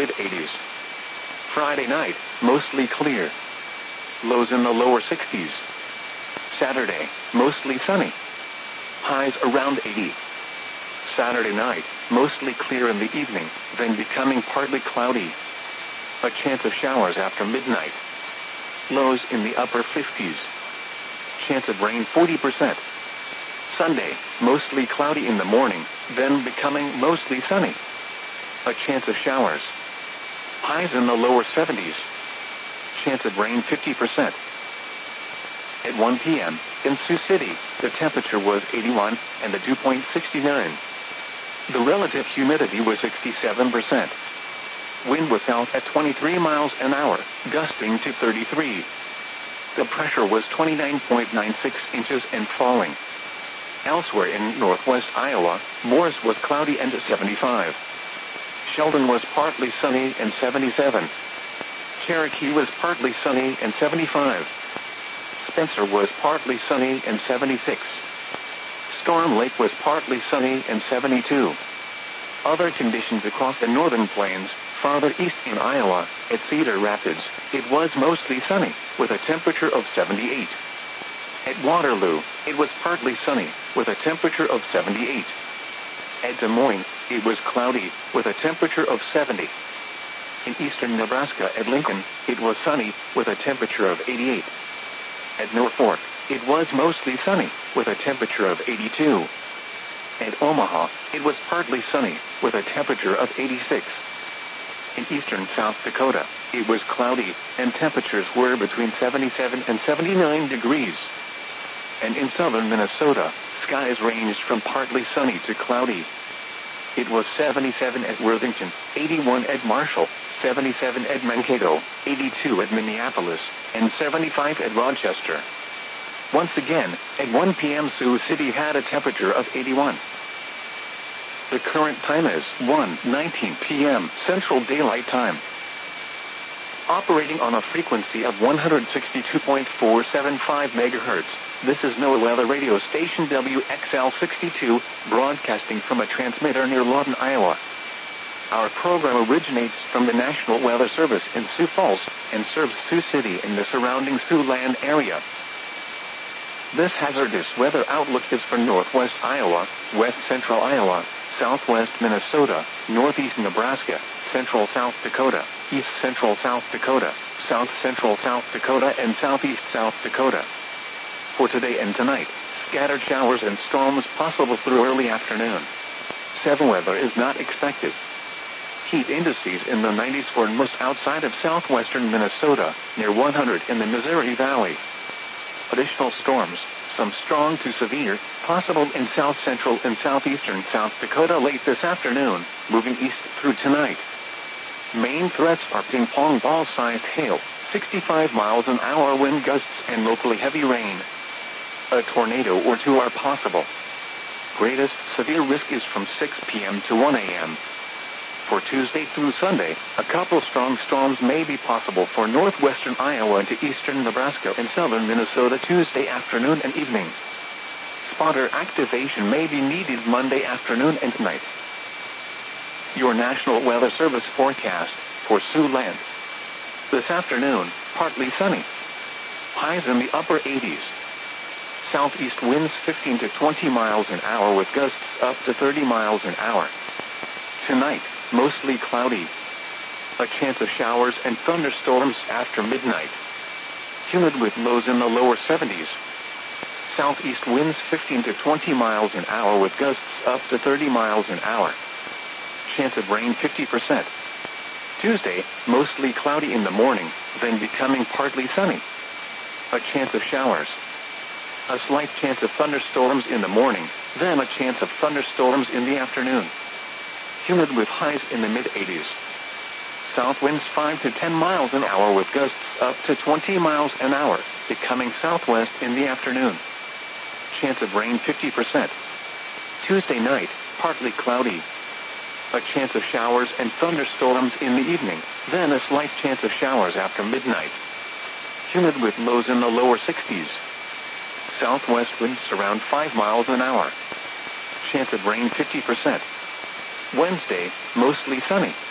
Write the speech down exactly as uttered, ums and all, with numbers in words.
mid-eighties. Friday night, mostly clear. Lows in the lower sixties. Saturday, mostly sunny. Highs around eighty. Saturday night, mostly clear in the evening, then becoming partly cloudy. A chance of showers after midnight. Lows in the upper fifties. Chance of rain forty percent. Sunday, mostly cloudy in the morning, then becoming mostly sunny. A chance of showers. Highs in the lower seventies. Chance of rain fifty percent. At one p m, in Sioux City, the temperature was eighty-one, and the dew point sixty-nine. The relative humidity was sixty-seven percent. Wind was south at twenty-three miles an hour, gusting to thirty-three. The pressure was twenty-nine point nine six inches and falling. Elsewhere in northwest Iowa, Morris was cloudy and seventy-five. Sheldon was partly sunny and seventy-seven. Cherokee was partly sunny and seventy-five. Spencer was partly sunny and seventy-six. Storm Lake was partly sunny and seventy-two. Other conditions across the northern plains, farther east in Iowa, at Cedar Rapids, it was mostly sunny, with a temperature of seventy-eight. At Waterloo, it was partly sunny, with a temperature of seventy-eight. At Des Moines, it was cloudy, with a temperature of seventy. In eastern Nebraska at Lincoln, it was sunny, with a temperature of eighty-eight. At Norfolk, it was mostly sunny, with a temperature of eighty-two. At Omaha, it was partly sunny, with a temperature of eighty-six. In eastern South Dakota, it was cloudy, and temperatures were between seventy-seven and seventy-nine degrees. And in southern Minnesota, skies ranged from partly sunny to cloudy. It was seventy-seven at Worthington, eighty-one at Marshall, seventy-seven at Mankato, eighty-two at Minneapolis, and seventy-five at Rochester. Once again, at one p m Sioux City had a temperature of eighty-one. The current time is one nineteen p m Central Daylight Time. Operating on a frequency of one hundred sixty-two point four seven five megahertz, this is NOAA Weather Radio Station W X L sixty-two, broadcasting from a transmitter near Lawton, Iowa. Our program originates from the National Weather Service in Sioux Falls, and serves Sioux City and the surrounding Siouxland area. This hazardous weather outlook is for northwest Iowa, west central Iowa, southwest Minnesota, northeast Nebraska, central South Dakota, east central South Dakota, south central South Dakota, and southeast South Dakota. For today and tonight, scattered showers and storms possible through early afternoon. Severe weather is not expected. Heat indices in the nineties for most outside of southwestern Minnesota, near one hundred in the Missouri Valley. Additional storms, some strong to severe, possible in south-central and southeastern South Dakota late this afternoon, moving east through tonight. Main threats are ping-pong ball-sized hail, sixty-five miles an hour wind gusts, and locally heavy rain. A tornado or two are possible. Greatest severe risk is from six p m to one a m For Tuesday through Sunday, a couple strong storms may be possible for northwestern Iowa to eastern Nebraska and southern Minnesota Tuesday afternoon and evening. Spotter activation may be needed Monday afternoon and night. Your National Weather Service forecast for Siouxland. This afternoon, partly sunny. Highs in the upper eighties. Southeast winds fifteen to twenty miles an hour with gusts up to thirty miles an hour. Tonight, mostly cloudy. A chance of showers and thunderstorms after midnight. Humid with lows in the lower seventies. Southeast winds fifteen to twenty miles an hour with gusts up to thirty miles an hour. Chance of rain fifty percent. Tuesday, mostly cloudy in the morning, then becoming partly sunny. A chance of showers. A slight chance of thunderstorms in the morning, then a chance of thunderstorms in the afternoon. Humid with highs in the mid-eighties. South winds five to ten miles an hour with gusts up to twenty miles an hour, becoming southwest in the afternoon. Chance of rain fifty percent. Tuesday night, partly cloudy. A chance of showers and thunderstorms in the evening, then a slight chance of showers after midnight. Humid with lows in the lower sixties. Southwest winds around five miles an hour. Chance of rain fifty percent. Wednesday, mostly sunny.